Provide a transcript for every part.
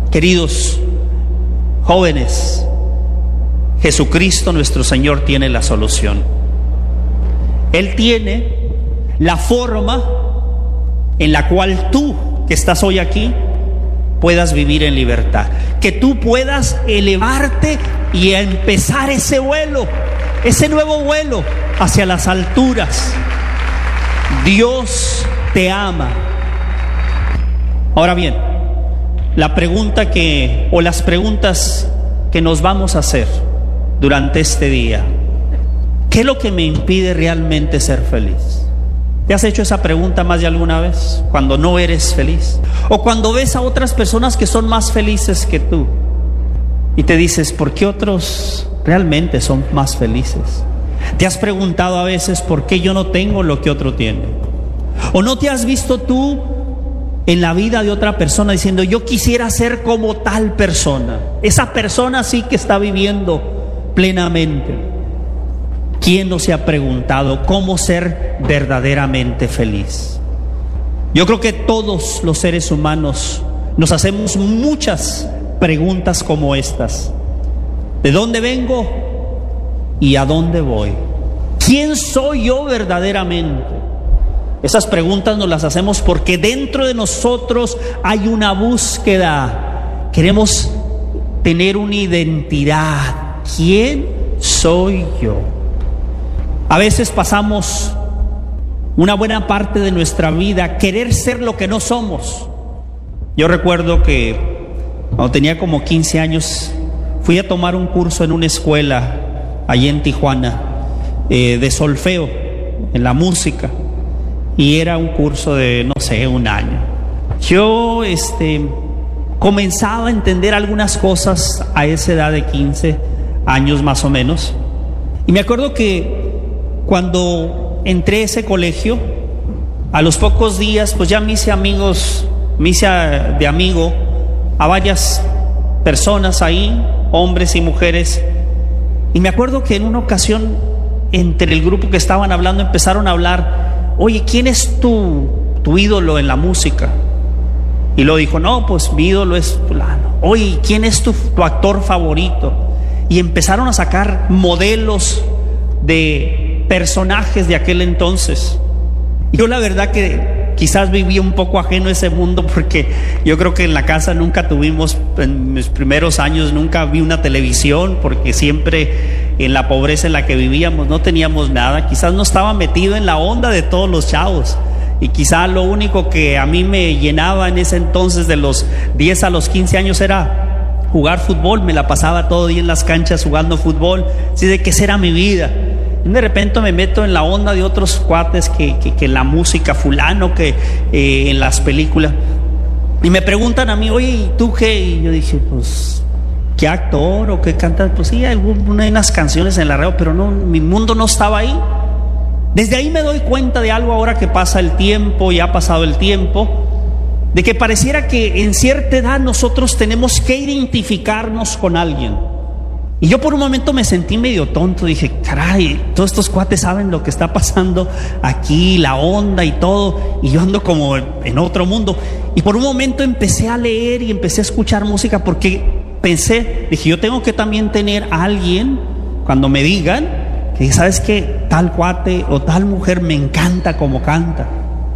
Queridos jóvenes, Jesucristo nuestro Señor tiene la solución. Él tiene la forma en la cual tú, que estás hoy aquí, puedas vivir en libertad, que tú puedas elevarte y empezar ese vuelo, ese nuevo vuelo hacia las alturas. Dios te ama. Ahora bien, las preguntas que nos vamos a hacer durante este día: ¿qué es lo que me impide realmente ser feliz? ¿Te has hecho esa pregunta más de alguna vez? Cuando no eres feliz, o cuando ves a otras personas que son más felices que tú y te dices, ¿por qué otros realmente son más felices? ¿Te has preguntado a veces por qué yo no tengo lo que otro tiene? ¿O no te has visto tú en la vida de otra persona diciendo, yo quisiera ser como tal persona? Esa persona sí que está viviendo plenamente. ¿Quién no se ha preguntado cómo ser verdaderamente feliz? Yo creo que todos los seres humanos nos hacemos muchas preguntas como estas. ¿De dónde vengo y a dónde voy? ¿Quién soy yo verdaderamente? Esas preguntas nos las hacemos porque dentro de nosotros hay una búsqueda. Queremos tener una identidad. ¿Quién soy yo? A veces pasamos una buena parte de nuestra vida querer ser lo que no somos. Yo recuerdo que cuando tenía como 15 años fui a tomar un curso en una escuela allí en Tijuana de solfeo, en la música, y era un curso de, no sé, un año. Yo comenzaba a entender algunas cosas a esa edad de 15 años más o menos, y me acuerdo que cuando entré a ese colegio, a los pocos días, pues ya me hice de amigo a varias personas ahí, hombres y mujeres. Y me acuerdo que en una ocasión, entre el grupo que estaban hablando, empezaron a hablar, oye, ¿quién es tu ídolo en la música? Y luego dijo, no, pues mi ídolo es fulano. Oye, ¿quién es tu actor favorito? Y empezaron a sacar modelos de personajes de aquel entonces. Yo la verdad que quizás viví un poco ajeno a ese mundo, porque yo creo que en la casa nunca tuvimos, en mis primeros años nunca vi una televisión, porque siempre en la pobreza en la que vivíamos no teníamos nada. Quizás no estaba metido en la onda de todos los chavos, y quizás lo único que a mí me llenaba en ese entonces, de los 10 a los 15 años, era jugar fútbol. Me la pasaba todo día en las canchas jugando fútbol, así de que esa era mi vida. De repente me meto en la onda de otros cuates que en la música, fulano, que en las películas, y me preguntan a mí, oye, ¿y tú qué? Y yo dije, pues, ¿qué actor o qué cantas? Pues sí, hay unas canciones en la radio, pero no, mi mundo no estaba ahí. Desde ahí me doy cuenta de algo ahora que pasa el tiempo, y ha pasado el tiempo, de que pareciera que en cierta edad nosotros tenemos que identificarnos con alguien. Y yo por un momento me sentí medio tonto. Dije, caray, todos estos cuates saben lo que está pasando aquí, la onda y todo, y yo ando como en otro mundo. Y por un momento empecé a leer y empecé a escuchar música, porque dije, yo tengo que también tener a alguien, cuando me digan, que sabes que tal cuate o tal mujer me encanta como canta.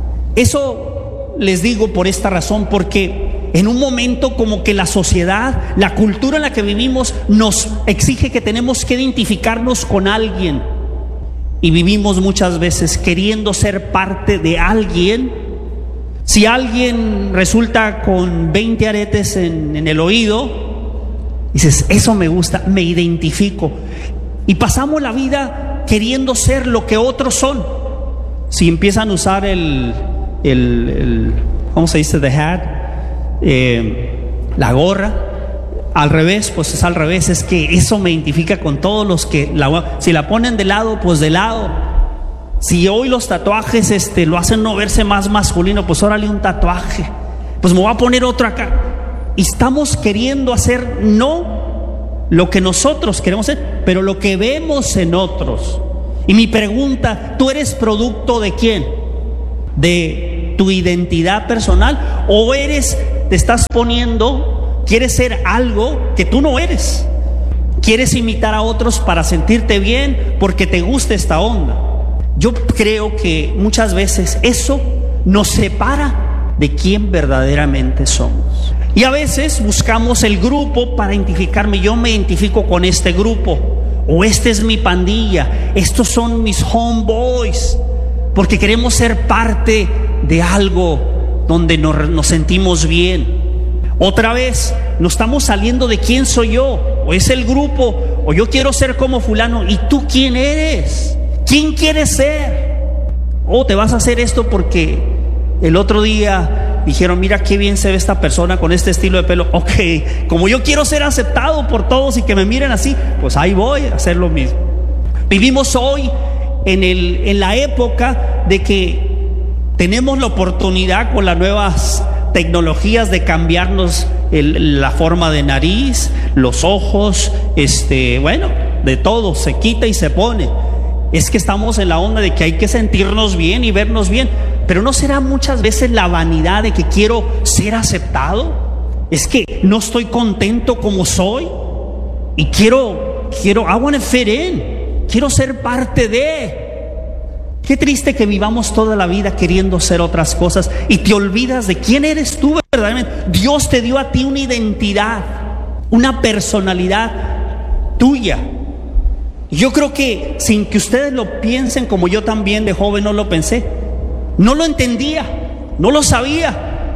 Eso les digo por esta razón, porque en un momento como que la sociedad, la cultura en la que vivimos, nos exige que tenemos que identificarnos con alguien, y vivimos muchas veces queriendo ser parte de alguien. Si alguien resulta con 20 aretes en el oído, dices, eso me gusta, me identifico, y pasamos la vida queriendo ser lo que otros son. Si empiezan a usar el ¿cómo se dice? The hat, la gorra, al revés, pues es al revés. Es que eso me identifica con todos los que si la ponen de lado, pues de lado. Si hoy los tatuajes lo hacen no verse más masculino, pues órale un tatuaje, pues me voy a poner otro acá. Y estamos queriendo hacer no lo que nosotros queremos hacer, pero lo que vemos en otros. Y mi pregunta, ¿tú eres producto de quién? ¿De tu identidad personal? ¿O te estás poniendo quieres ser algo que tú no eres. Quieres imitar a otros para sentirte bien porque te gusta esta onda. Yo creo que muchas veces eso nos separa de quién verdaderamente somos. Y a veces buscamos el grupo para identificarme. Yo me identifico con este grupo, o esta es mi pandilla, estos son mis homeboys, porque queremos ser parte de algo donde nos sentimos bien. Otra vez, no estamos saliendo de quién soy yo, o es el grupo, o yo quiero ser como fulano. ¿Y tú quién eres? ¿Quién quieres ser? O te vas a hacer esto porque el otro día dijeron, mira qué bien se ve esta persona con este estilo de pelo. Ok, como yo quiero ser aceptado por todos y que me miren así, pues ahí voy a hacer lo mismo. Vivimos hoy en la época de que tenemos la oportunidad con las nuevas tecnologías de cambiarnos la forma de nariz, los ojos, bueno, de todo, se quita y se pone. Es que estamos en la onda de que hay que sentirnos bien y vernos bien, pero ¿no será muchas veces la vanidad de que quiero ser aceptado? Es que no estoy contento como soy y quiero, I want to fit in, quiero ser parte de. Qué triste que vivamos toda la vida queriendo ser otras cosas y te olvidas de quién eres tú verdaderamente. Dios te dio a ti una identidad, una personalidad tuya. Yo creo que sin que ustedes lo piensen, como yo también de joven no lo pensé, no lo entendía, no lo sabía,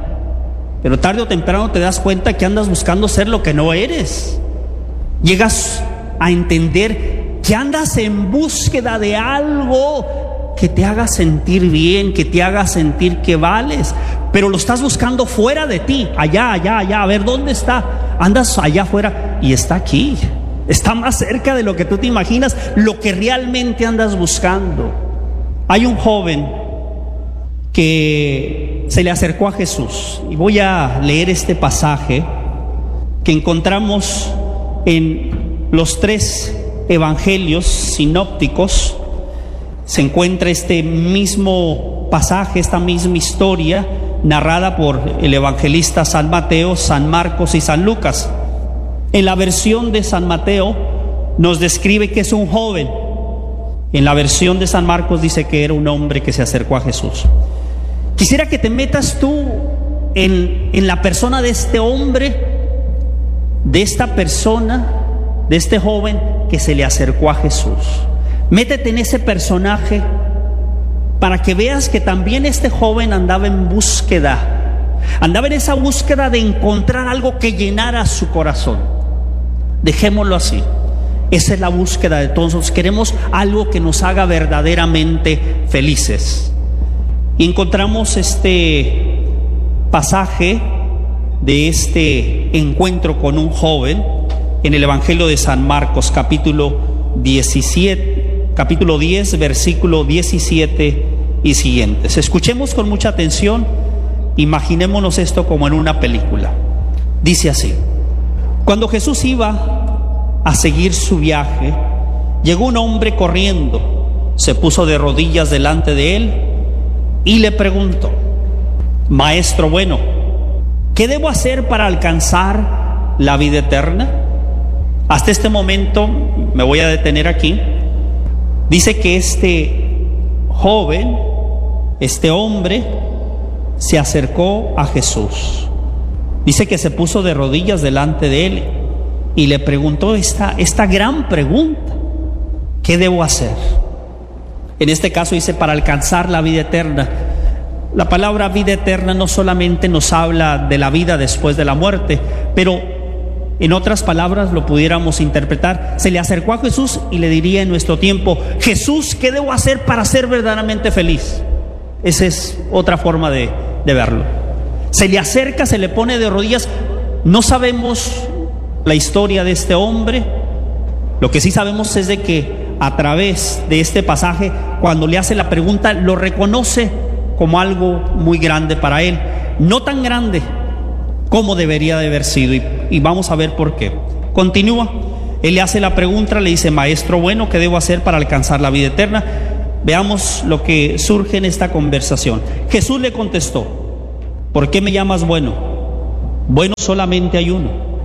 pero tarde o temprano te das cuenta que andas buscando ser lo que no eres. Llegas a entender que andas en búsqueda de algo que te haga sentir bien, que te haga sentir que vales, pero lo estás buscando fuera de ti, allá, a ver dónde está. Andas allá afuera y está aquí, está más cerca de lo que tú te imaginas, lo que realmente andas buscando. Hay un joven que se le acercó a Jesús, y voy a leer este pasaje que encontramos en los 3 evangelios sinópticos. Se encuentra este mismo pasaje, esta misma historia narrada por el evangelista San Mateo, San Marcos y San Lucas. En la versión de San Mateo nos describe que es un joven. En la versión de San Marcos dice que era un hombre que se acercó a Jesús. Quisiera que te metas tú en la persona de este hombre, de esta persona, de este joven que se le acercó a Jesús. Métete en ese personaje para que veas que también este joven andaba en esa búsqueda de encontrar algo que llenara su corazón. Dejémoslo así. Esa es la búsqueda de todos. Queremos algo que nos haga verdaderamente felices. Y encontramos este pasaje de este encuentro con un joven en el Evangelio de San Marcos, capítulo 10, versículo 17 y siguientes. Escuchemos con mucha atención, imaginémonos esto como en una película. Dice así: cuando Jesús iba a seguir su viaje, llegó un hombre corriendo, se puso de rodillas delante de él y le preguntó: Maestro bueno, ¿qué debo hacer para alcanzar la vida eterna? Hasta este momento me voy a detener aquí. Dice que este joven, este hombre, se acercó a Jesús. Dice que se puso de rodillas delante de él y le preguntó esta gran pregunta: ¿qué debo hacer? En este caso dice para alcanzar la vida eterna. La palabra vida eterna no solamente nos habla de la vida después de la muerte, pero en otras palabras lo pudiéramos interpretar. Se le acercó a Jesús y le diría en nuestro tiempo: Jesús, ¿qué debo hacer para ser verdaderamente feliz? Esa es otra forma de verlo. Se le acerca, se le pone de rodillas. No sabemos la historia de este hombre. Lo que sí sabemos es de que a través de este pasaje, cuando le hace la pregunta, lo reconoce como algo muy grande para él. No tan grande como debería de haber sido, y vamos a ver por qué. Continúa. Él le hace la pregunta, le dice: Maestro bueno, ¿qué debo hacer para alcanzar la vida eterna? Veamos lo que surge en esta conversación. Jesús le contestó: ¿por qué me llamas bueno? Bueno solamente hay uno.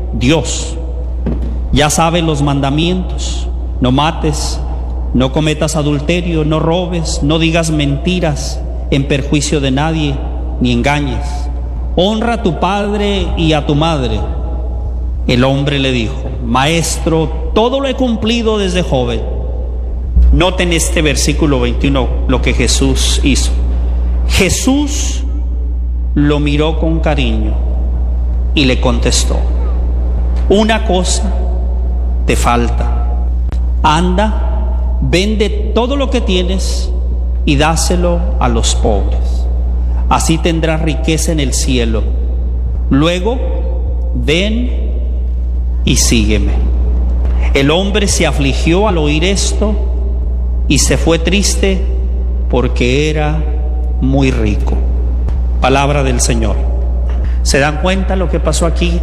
Dios. Ya sabe los mandamientos: no mates, no cometas adulterio, no robes, no digas mentiras en perjuicio de nadie, ni engañes. Honra a tu padre y a tu madre. El hombre le dijo: Maestro, todo lo he cumplido desde joven. Noten este versículo 21, lo que Jesús hizo. Jesús lo miró con cariño y le contestó: una cosa te falta. Anda, vende todo lo que tienes y dáselo a los pobres. Así tendrás riqueza en el cielo. Luego, ven y sígueme. El hombre se afligió al oír esto y se fue triste porque era muy rico. Palabra del Señor. ¿Se dan cuenta lo que pasó aquí?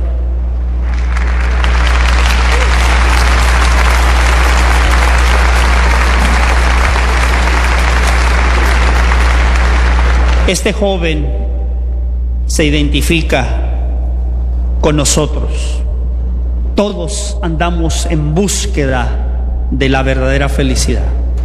Este joven se identifica con nosotros. Todos andamos en búsqueda de la verdadera felicidad.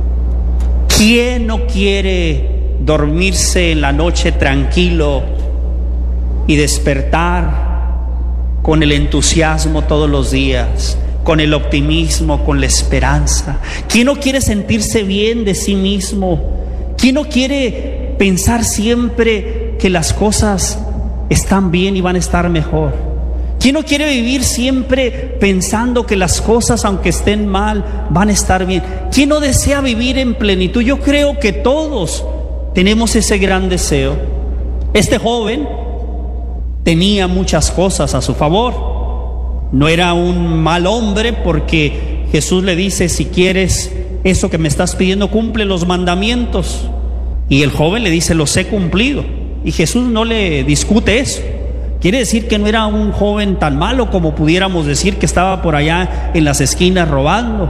¿Quién no quiere dormirse en la noche tranquilo y despertar con el entusiasmo todos los días, con el optimismo, con la esperanza? ¿Quién no quiere sentirse bien de sí mismo? ¿Quién no quiere pensar siempre que las cosas están bien y van a estar mejor? ¿Quién no quiere vivir siempre pensando que las cosas, aunque estén mal, van a estar bien? ¿Quién no desea vivir en plenitud? Yo creo que todos tenemos ese gran deseo. Este joven tenía muchas cosas a su favor. No era un mal hombre, porque Jesús le dice: si quieres eso que me estás pidiendo, cumple los mandamientos. Y el joven le dice: los he cumplido. Y Jesús no le discute eso. Quiere decir que no era un joven tan malo como pudiéramos decir, que estaba por allá en las esquinas robando,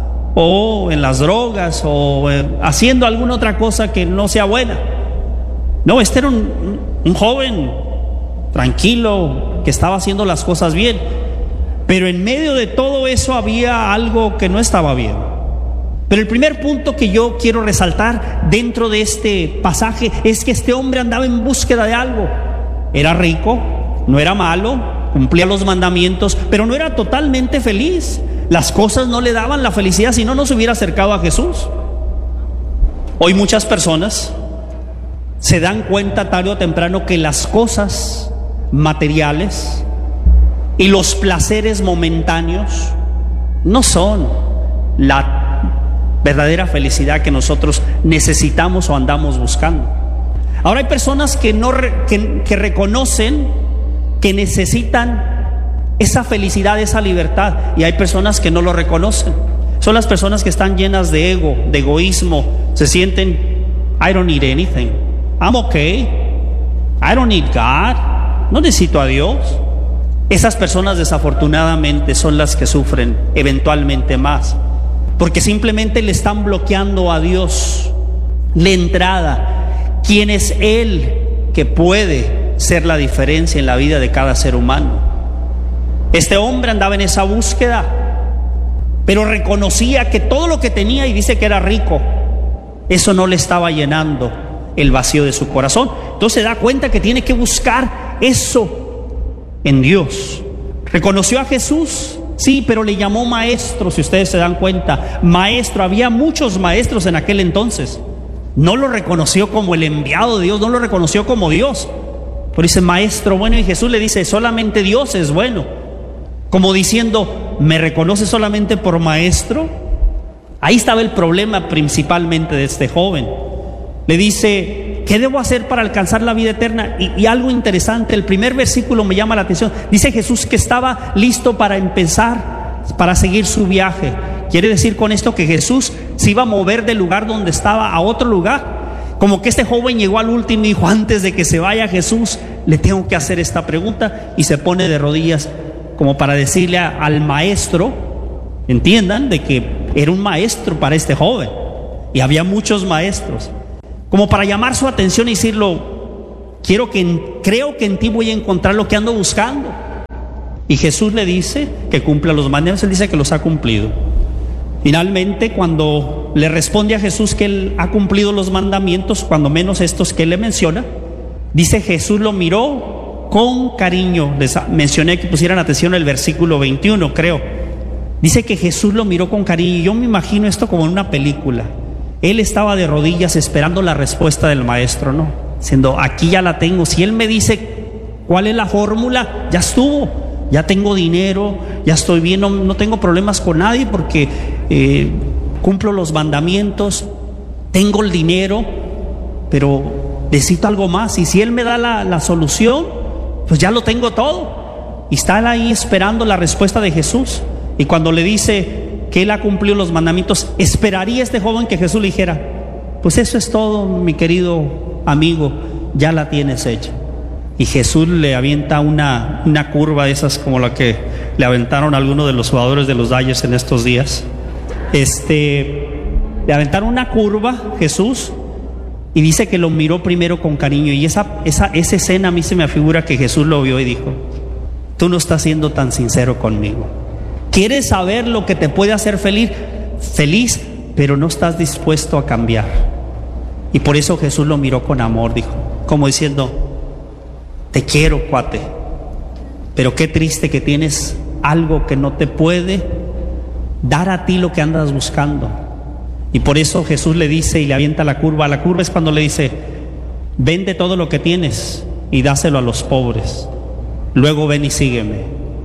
o en las drogas, o haciendo alguna otra cosa que no sea buena. No, este era un joven tranquilo, que estaba haciendo las cosas bien. Pero en medio de todo eso había algo que no estaba bien. Pero el primer punto que yo quiero resaltar dentro de este pasaje es que este hombre andaba en búsqueda de algo. Era rico, no era malo, cumplía los mandamientos, pero no era totalmente feliz. Las cosas no le daban la felicidad, si no, no se hubiera acercado a Jesús. Hoy muchas personas se dan cuenta tarde o temprano que las cosas materiales y los placeres momentáneos no son la verdadera felicidad que nosotros necesitamos o andamos buscando. Ahora hay personas que reconocen que necesitan esa felicidad, esa libertad, y hay personas que no lo reconocen. Son las personas que están llenas de ego, de egoísmo. Se sienten: I don't need anything, I'm okay, I don't need God, no necesito a Dios. Esas personas desafortunadamente son las que sufren eventualmente más, porque simplemente le están bloqueando a Dios la entrada. ¿Quién es Él que puede ser la diferencia en la vida de cada ser humano? Este hombre andaba en esa búsqueda, pero reconocía que todo lo que tenía, y dice que era rico, eso no le estaba llenando el vacío de su corazón. Entonces se da cuenta que tiene que buscar eso en Dios. Reconoció a Jesús, sí, pero le llamó maestro. Si ustedes se dan cuenta, maestro. Había muchos maestros en aquel entonces. No lo reconoció como el enviado de Dios, no lo reconoció como Dios, pero dice: maestro bueno. Y Jesús le dice: solamente Dios es bueno. Como diciendo: ¿me reconoce solamente por maestro? Ahí estaba el problema principalmente de este joven. Le dice: ¿qué debo hacer para alcanzar la vida eterna? Y algo interesante, el primer versículo me llama la atención. Dice Jesús que estaba listo para empezar, para seguir su viaje. Quiere decir con esto que Jesús se iba a mover del lugar donde estaba a otro lugar. Como que este joven llegó al último y dijo: antes de que se vaya Jesús, le tengo que hacer esta pregunta. Y se pone de rodillas como para decirle al maestro, entiendan, de que era un maestro para este joven. Y había muchos maestros. Como para llamar su atención y decirlo: creo que en ti voy a encontrar lo que ando buscando. Y Jesús le dice que cumpla los mandamientos. Él dice que los ha cumplido. Finalmente, cuando le responde a Jesús que él ha cumplido los mandamientos, cuando menos estos que él le menciona, dice Jesús lo miró con cariño. Les mencioné que pusieran atención al versículo 21, creo. Dice que Jesús lo miró con cariño. Yo me imagino esto como en una película. Él estaba de rodillas esperando la respuesta del maestro, ¿no? Diciendo, aquí ya la tengo. Si él me dice cuál es la fórmula, ya estuvo. Ya tengo dinero, ya estoy bien, no tengo problemas con nadie porque cumplo los mandamientos, tengo el dinero, pero necesito algo más. Y si él me da la solución, pues ya lo tengo todo. Y está él ahí esperando la respuesta de Jesús. Y cuando le dice que él ha cumplido los mandamientos, esperaría este joven que Jesús le dijera, pues eso es todo, mi querido amigo, ya la tienes hecha. Y Jesús le avienta una curva de esas como la que le aventaron a algunos de los jugadores de los Dodgers en estos días. Le aventaron una curva Jesús y dice que lo miró primero con cariño. Y esa escena a mí se me afigura que Jesús lo vio y dijo, tú no estás siendo tan sincero conmigo. ¿Quieres saber lo que te puede hacer feliz, pero no estás dispuesto a cambiar? Y por eso Jesús lo miró con amor, dijo, como diciendo, te quiero, cuate, pero qué triste que tienes algo que no te puede dar a ti lo que andas buscando. Y por eso Jesús le dice y le avienta la curva. La curva es cuando le dice, vende todo lo que tienes y dáselo a los pobres, luego ven y sígueme.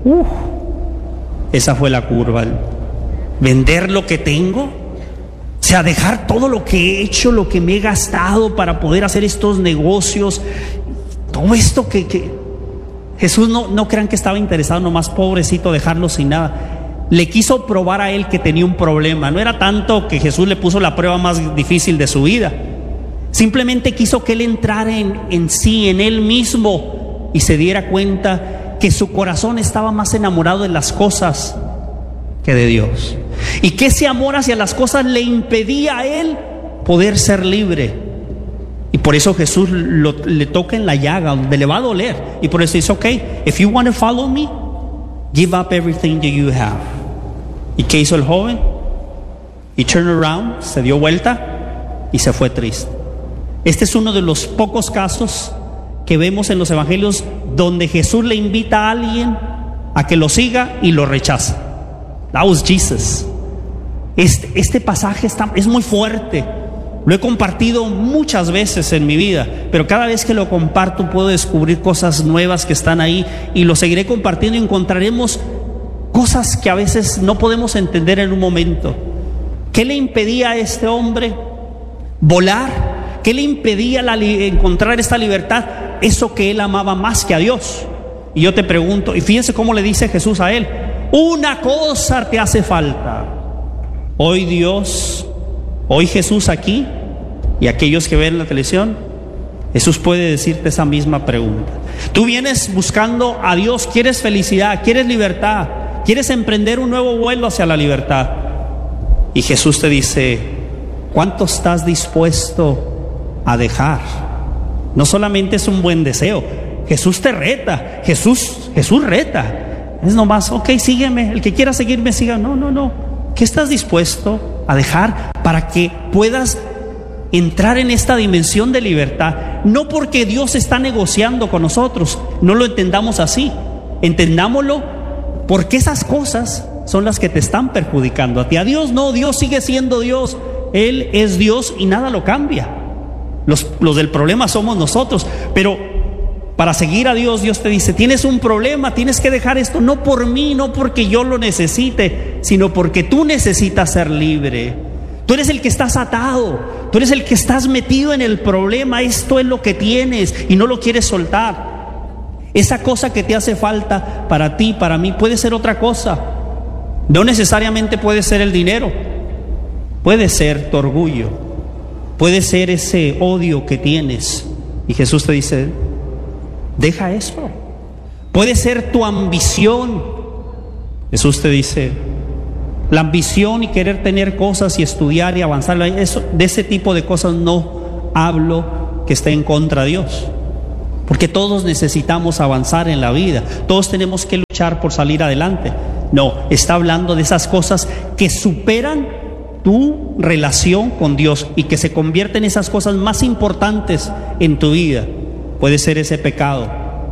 Esa fue la curva. Vender lo que tengo, o sea, dejar todo lo que he hecho, lo que me he gastado para poder hacer estos negocios. Todo esto que Jesús no crean que estaba interesado nomás, pobrecito, dejarlo sin nada. Le quiso probar a él que tenía un problema. No era tanto que Jesús le puso la prueba más difícil de su vida. Simplemente quiso que él entrara en sí, en él mismo, y se diera cuenta que su corazón estaba más enamorado de las cosas que de Dios. Y que ese amor hacia las cosas le impedía a él poder ser libre. Y por eso Jesús le toca en la llaga, donde le va a doler. Y por eso dice, ok, if you want to follow me, give up everything that you have. ¿Y qué hizo el joven? He turned around, se dio vuelta y se fue triste. Este es uno de los pocos casos que vemos en los evangelios donde Jesús le invita a alguien a que lo siga y lo rechaza. That was Jesus. Este pasaje es muy fuerte. Lo he compartido muchas veces en mi vida, pero cada vez que lo comparto puedo descubrir cosas nuevas que están ahí, y lo seguiré compartiendo y encontraremos cosas que a veces no podemos entender en un momento. ¿Qué le impedía a este hombre volar? ¿Qué le impedía encontrar esta libertad? Eso que él amaba más que a Dios. Y yo te pregunto, y fíjense cómo le dice Jesús a él, una cosa te hace falta. Hoy Jesús aquí, y aquellos que ven la televisión, Jesús puede decirte esa misma pregunta. Tú vienes buscando a Dios, quieres felicidad, quieres libertad, quieres emprender un nuevo vuelo hacia la libertad. Y Jesús te dice, ¿cuánto estás dispuesto a dejar? No solamente es un buen deseo, Jesús te reta, Jesús reta. Es nomás, ok, sígueme, el que quiera seguirme, siga. No. ¿Qué estás dispuesto a dejar para que puedas entrar en esta dimensión de libertad? No porque Dios está negociando con nosotros, no lo entendamos así, entendámoslo porque esas cosas son las que te están perjudicando a ti. A Dios no, Dios sigue siendo Dios, Él es Dios y nada lo cambia. Los del problema somos nosotros, pero para seguir a Dios, Dios te dice, tienes un problema, tienes que dejar esto, no por mí, no porque yo lo necesite, sino porque tú necesitas ser libre. Tú eres el que estás atado, tú eres el que estás metido en el problema, esto es lo que tienes y no lo quieres soltar. Esa cosa que te hace falta para ti, para mí, puede ser otra cosa. No necesariamente puede ser el dinero, puede ser tu orgullo, puede ser ese odio que tienes. Y Jesús te dice, deja eso. Puede ser tu ambición. Jesús te dice, la ambición y querer tener cosas y estudiar y avanzar, eso, de ese tipo de cosas no hablo que esté en contra de Dios, porque todos necesitamos avanzar en la vida, todos tenemos que luchar luchar por salir adelante. No, está hablando de esas cosas que superan tu relación con Dios y que se convierten en esas cosas más importantes en tu vida. Puede ser ese pecado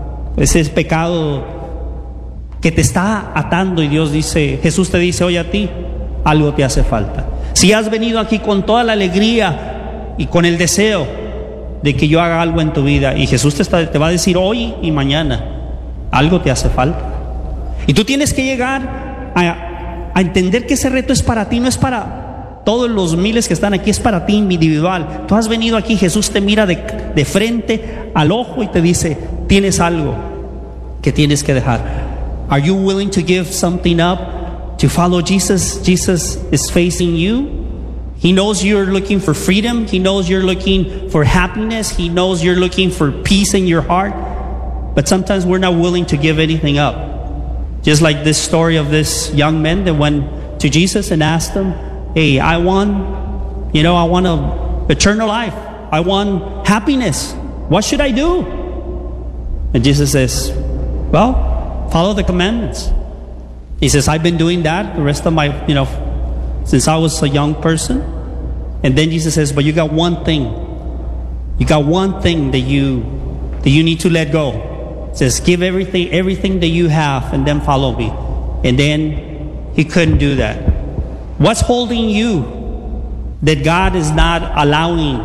que te está atando, y Dios dice, Jesús te dice hoy a ti, algo te hace falta. Si has venido aquí con toda la alegría y con el deseo de que yo haga algo en tu vida, y Jesús te va a decir hoy y mañana, algo te hace falta. Y tú tienes que llegar a entender que ese reto es para ti, no es para todos los miles que están aquí, es para ti individual. Tú has venido aquí, Jesús te mira de frente al ojo y te dice, tienes algo que tienes que dejar. Are you willing to give something up to follow Jesus? Jesus is facing you. He knows you're looking for freedom. He knows you're looking for happiness. He knows you're looking for peace in your heart. But sometimes we're not willing to give anything up. Just like this story of this young man that went to Jesus and asked him, hey, I want eternal life. I want happiness. What should I do? And Jesus says, well, follow the commandments. He says, I've been doing that the rest of my, since I was a young person. And then Jesus says, but you got one thing. You got one thing that you need to let go. He says, give everything that you have and then follow me. And then he couldn't do that. What's holding you that God is not allowing,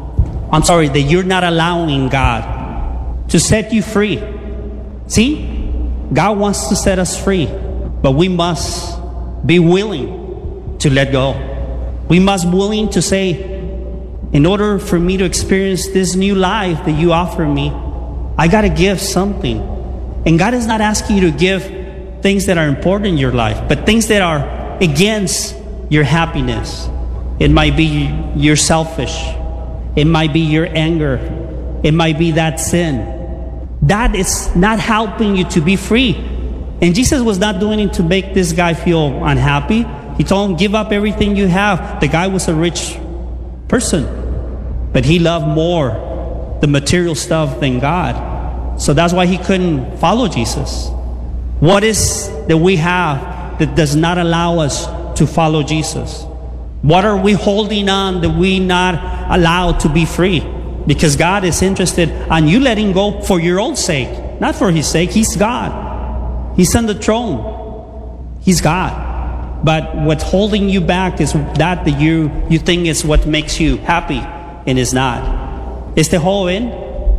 that you're not allowing God to set you free? See, God wants to set us free, but we must be willing to let go. We must be willing to say, in order for me to experience this new life that you offer me, I got to give something. And God is not asking you to give things that are important in your life, but things that are against your happiness. It might be you're selfish. It might be your anger. It might be that sin. That is not helping you to be free. And Jesus was not doing it to make this guy feel unhappy. He told him, give up everything you have. The guy was a rich person, but he loved more the material stuff than God. So that's why he couldn't follow Jesus. What is that we have that does not allow us to follow Jesus? What are we holding on that we not allowed to be free? Because God is interested on you letting go for your own sake, not for his sake. He's God. He's on the throne. He's God. But what's holding you back is that you think is what makes you happy, and it's not. Este joven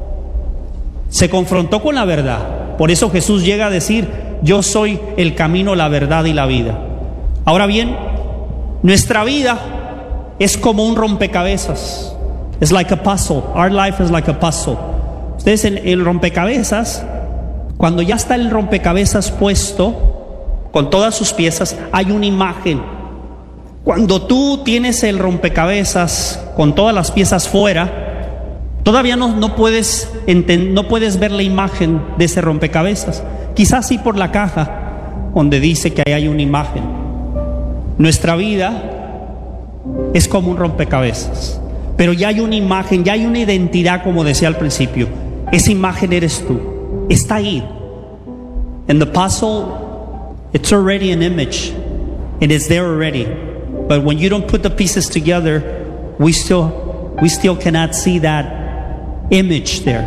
se confrontó con la verdad. Por eso Jesús llega a decir, yo soy el camino, la verdad y la vida. Ahora bien, nuestra vida es como un rompecabezas. It's like a puzzle. Our life is like a puzzle. Ustedes en el rompecabezas, cuando ya está el rompecabezas puesto con todas sus piezas, hay una imagen. Cuando tú tienes el rompecabezas con todas las piezas fuera, todavía no puedes ver la imagen de ese rompecabezas. Quizás sí por la caja donde dice que ahí hay una imagen. Nuestra vida es como un rompecabezas, pero ya hay una imagen, ya hay una identidad, como decía al principio. Esa imagen eres tú, está ahí. And the puzzle, it's already an image, and it's there already. But when you don't put the pieces together, we still cannot see that image there.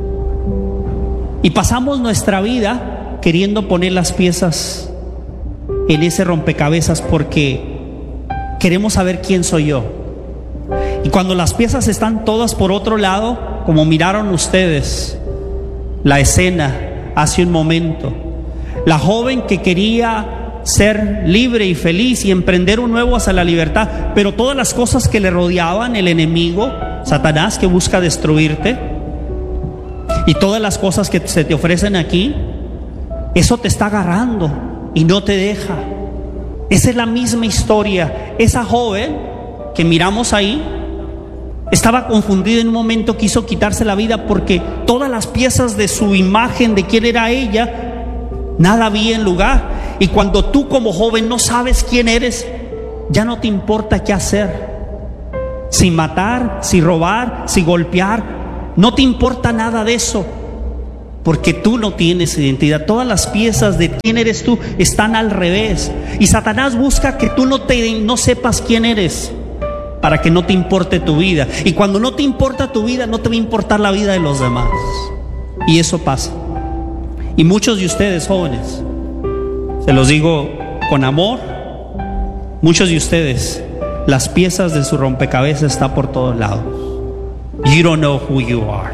Y pasamos nuestra vida queriendo poner las piezas en ese rompecabezas porque queremos saber quién soy yo. Y cuando las piezas están todas por otro lado, como miraron ustedes la escena hace un momento, la joven que quería ser libre y feliz y emprender un nuevo hacia la libertad, pero todas las cosas que le rodeaban, el enemigo, Satanás, que busca destruirte, y todas las cosas que se te ofrecen aquí, eso te está agarrando y no te deja. Esa es la misma historia. Esa joven que miramos ahí estaba confundida en un momento, quiso quitarse la vida porque todas las piezas de su imagen de quién era ella, nada había en lugar. Y cuando tú como joven no sabes quién eres, ya no te importa qué hacer. Si matar, si robar, si golpear, no te importa nada de eso. porque tú no tienes identidad. Todas las piezas de quién eres tú están al revés. Y Satanás busca que tú no sepas quién eres, para que no te importe tu vida. Y cuando no te importa tu vida, no te va a importar la vida de los demás. Y eso pasa. Y muchos de ustedes, jóvenes, se los digo con amor, muchos de ustedes, las piezas de su rompecabezas están por todos lados. You don't know who you are.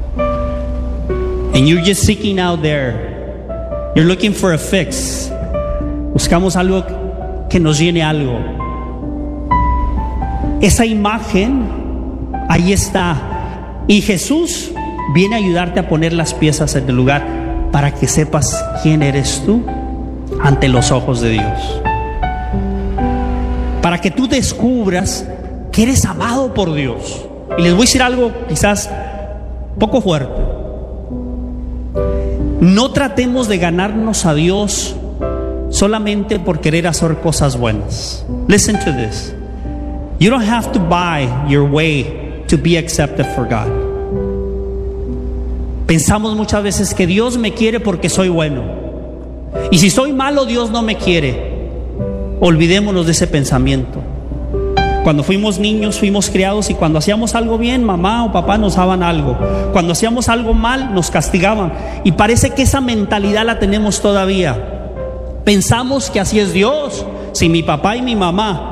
And you're just seeking out there. You're looking for a fix. Buscamos algo que nos llene algo. Esa imagen, ahí está. Y Jesús viene a ayudarte a poner las piezas en el lugar para que sepas quién eres tú ante los ojos de Dios. Para que tú descubras que eres amado por Dios. Y les voy a decir algo quizás poco fuerte. No tratemos de ganarnos a Dios solamente por querer hacer cosas buenas. Listen to this. You don't have to buy your way to be accepted for God. Pensamos muchas veces que Dios me quiere porque soy bueno. Y si soy malo, Dios no me quiere. Olvidémonos de ese pensamiento. Cuando fuimos niños, fuimos criados, y cuando hacíamos algo bien, mamá o papá nos daban algo. Cuando hacíamos algo mal, nos castigaban. Y parece que esa mentalidad la tenemos todavía. Pensamos que así es Dios. Si mi papá y mi mamá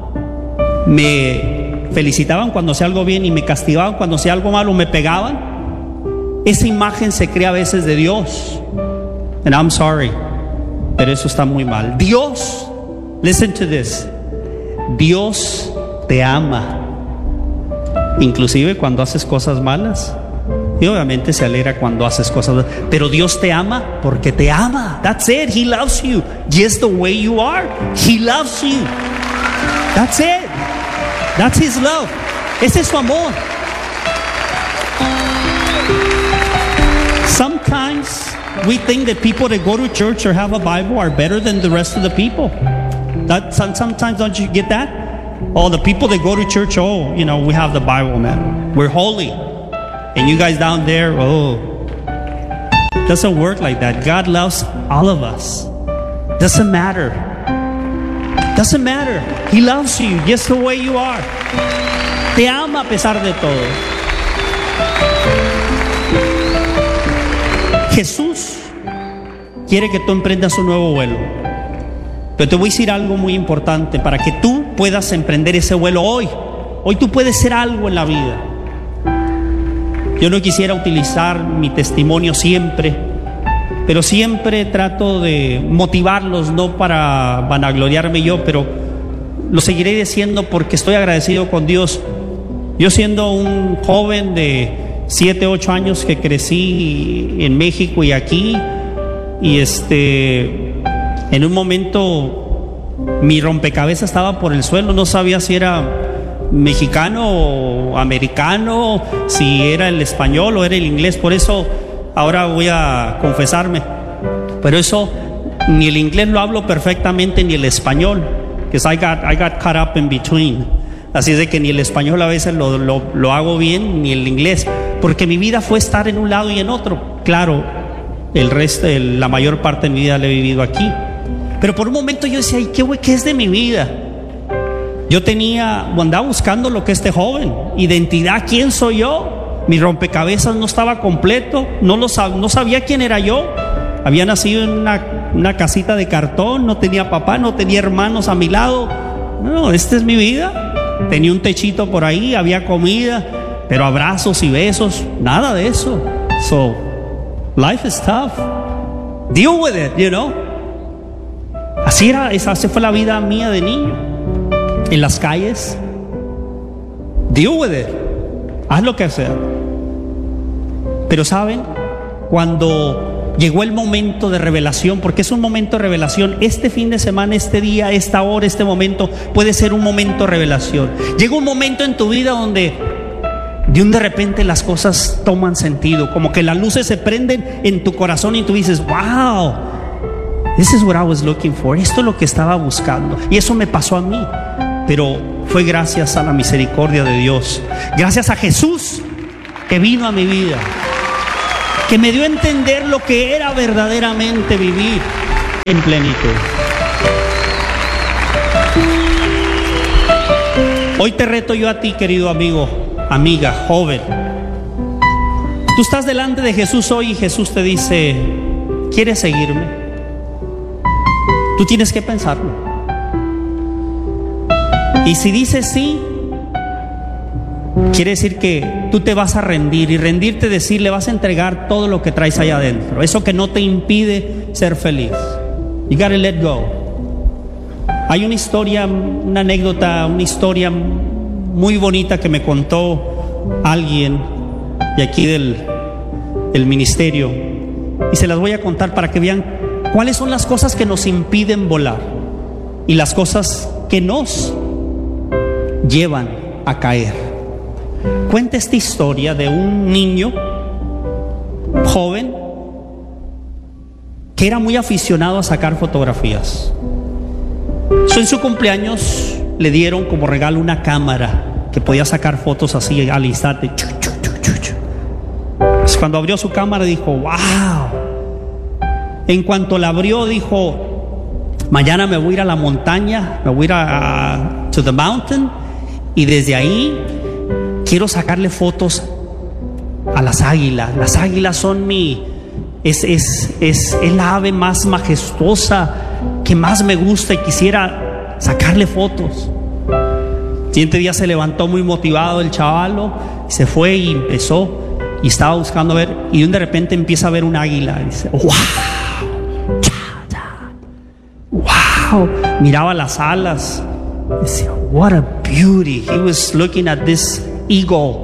me felicitaban cuando hacía algo bien y me castigaban cuando hacía algo malo, me pegaban, esa imagen se crea a veces de Dios. And I'm sorry, pero eso está muy mal. Dios, listen to this, Dios te ama, inclusive cuando haces cosas malas. Y obviamente se alegra cuando haces cosas malas, pero Dios te ama porque te ama. That's it. He loves you just the way you are. He loves you. That's it. That's His love. Ese es su amor. Sometimes we think that people that go to church or have a Bible are better than the rest of the people. Sometimes, don't you get that? Oh, the people that go to church, oh, you know, we have the Bible, man. We're holy. And you guys down there, oh. Doesn't work like that. God loves all of us. Doesn't matter. Doesn't matter. He loves you just the way you are. Te ama a pesar de todo. Jesús quiere que tú emprendas un nuevo vuelo. Pero te voy a decir algo muy importante para que tú puedas emprender ese vuelo hoy. Hoy tú puedes ser algo en la vida. Yo no quisiera utilizar mi testimonio siempre, pero siempre trato de motivarlos, no para vanagloriarme yo, pero lo seguiré diciendo porque estoy agradecido con Dios. Yo, siendo un joven de 7, 8 años que crecí en México y aquí, y en un momento mi rompecabezas estaba por el suelo, no sabía si era mexicano o americano, si era el español o era el inglés. Por eso ahora voy a confesarme, pero eso, ni el inglés lo hablo perfectamente, ni el español, because I got caught up in between. Así es de que ni el español a veces lo hago bien, ni el inglés, porque mi vida fue estar en un lado y en otro. Claro, el resto, la mayor parte de mi vida la he vivido aquí, pero por un momento yo decía, ¿qué es de mi vida? Yo andaba buscando lo que este joven, identidad, ¿quién soy yo? Mi rompecabezas no estaba completo, no sabía quién era yo. Había nacido en una casita de cartón, no tenía papá, no tenía hermanos a mi lado. No, esta es mi vida. Tenía un techito por ahí, había comida, pero abrazos y besos, nada de eso. So, life is tough. Deal with it, you know. Así fue la vida mía de niño. En las calles. Deal with it. Haz lo que sea. Pero saben, cuando llegó el momento de revelación, porque es un momento de revelación, este fin de semana, este día, esta hora, este momento puede ser un momento de revelación. Llega un momento en tu vida donde de repente las cosas toman sentido, como que las luces se prenden en tu corazón y tú dices, wow, this is what I was looking for. Esto es lo que estaba buscando. Y eso me pasó a mí, pero fue gracias a la misericordia de Dios, gracias a Jesús que vino a mi vida. que me dio a entender lo que era verdaderamente vivir en plenitud. Hoy te reto yo a ti, querido amigo, amiga, joven. Tú estás delante de Jesús hoy y Jesús te dice: ¿quieres seguirme? Tú tienes que pensarlo. Y si dices sí, quiere decir que tú te vas a rendir, y rendirte, decir, le vas a entregar todo lo que traes allá adentro, eso que no te impide ser feliz. You gotta let go. Hay una historia, una anécdota, una historia muy bonita que me contó alguien de aquí del ministerio, y se las voy a contar para que vean cuáles son las cosas que nos impiden volar y las cosas que nos llevan a caer. Cuenta esta historia de un niño joven que era muy aficionado a sacar fotografías. En su cumpleaños le dieron como regalo una cámara que podía sacar fotos así al instante. Cuando abrió su cámara dijo: wow. En cuanto la abrió dijo: mañana me voy a ir a la montaña, me voy a ir a to the mountain, y desde ahí quiero sacarle fotos a las águilas. Las águilas son es la ave más majestuosa que más me gusta, y quisiera sacarle fotos. El siguiente día se levantó muy motivado el chavalo, se fue y empezó, y estaba buscando a ver, y de repente empieza a ver un águila y dice: wow, wow. Miraba las alas, decía: what a beauty. He was looking at this eagle.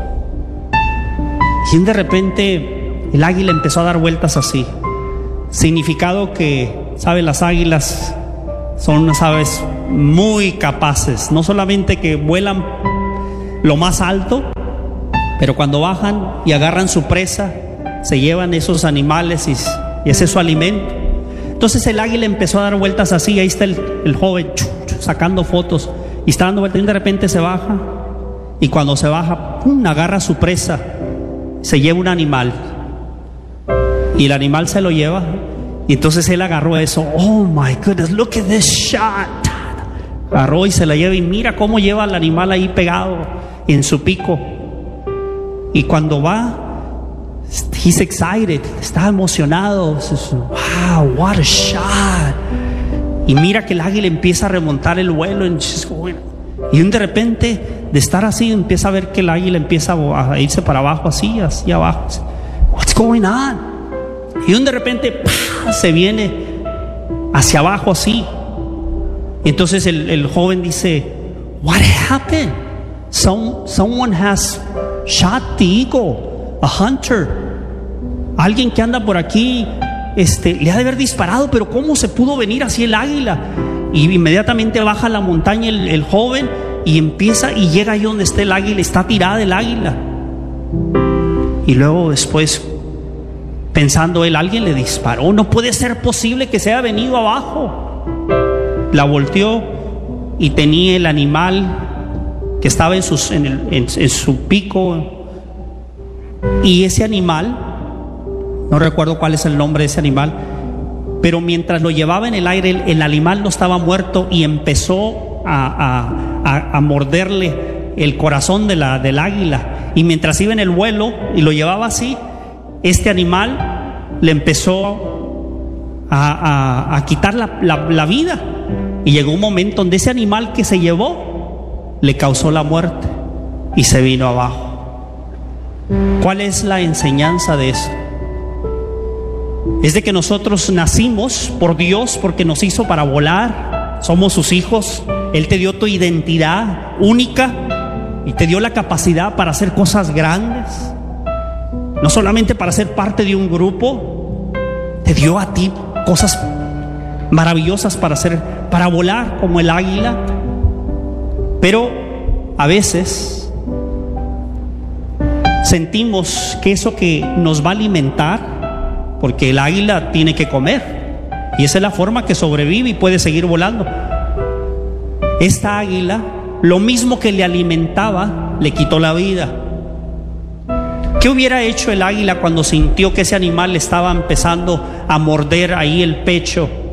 Y de repente el águila empezó a dar vueltas así. Significado que, ¿sabe? Las águilas son unas aves muy capaces, no solamente que vuelan lo más alto, pero cuando bajan y agarran su presa, se llevan esos animales y ese es su alimento. Entonces el águila empezó a dar vueltas así. Ahí está el joven sacando fotos y está dando vueltas, y de repente se baja, y cuando se baja, ¡pum!, agarra su presa, se lleva un animal, y el animal se lo lleva. Y entonces él agarró eso. Oh my goodness, look at this shot. Agarró y se la lleva, y mira cómo lleva al animal ahí pegado en su pico. Y cuando va, he's excited, está emocionado. Wow, what a shot. Y mira que el águila empieza a remontar el vuelo, y de repente, de estar así, empieza a ver que el águila empieza a irse para abajo, así, hacia abajo. What's going on? Y de repente ¡pah!, se viene hacia abajo así. Y entonces el joven dice: what happened? Someone has shot the eagle, a hunter. Alguien que anda por aquí le ha de haber disparado, pero ¿cómo se pudo venir así el águila? Y inmediatamente baja a la montaña el joven, y empieza y llega ahí donde está el águila. Está tirada el águila. Y luego después, pensando él, alguien le disparó, no puede ser posible que se haya venido abajo. La volteó y tenía el animal que estaba en su pico, y ese animal, no recuerdo cuál es el nombre de ese animal, pero mientras lo llevaba en el aire, el animal no estaba muerto, y empezó a morderle el corazón del águila. Y mientras iba en el vuelo y lo llevaba así, este animal le empezó a quitar la vida, y llegó un momento donde ese animal que se llevó le causó la muerte y se vino abajo. ¿Cuál es la enseñanza de esto? Es de que nosotros nacimos por Dios, porque nos hizo para volar, somos sus hijos. Él te dio tu identidad única y te dio la capacidad para hacer cosas grandes. No solamente para ser parte de un grupo, te dio a ti cosas maravillosas para volar como el águila. Pero a veces sentimos que eso que nos va a alimentar, porque el águila tiene que comer, y esa es la forma que sobrevive y puede seguir volando. Esta águila, lo mismo que le alimentaba, le quitó la vida. ¿Qué hubiera hecho el águila cuando sintió que ese animal le estaba empezando a morder ahí el pecho